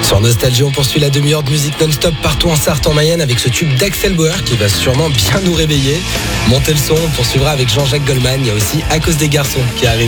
Sur Nostalgie, on poursuit la demi-heure de musique non-stop partout en Sarthe, en Mayenne, avec ce tube d'Axel Bauer qui va sûrement bien nous réveiller. Montez le son, on poursuivra avec Jean-Jacques Goldman. Il y a aussi À cause des garçons qui arrive.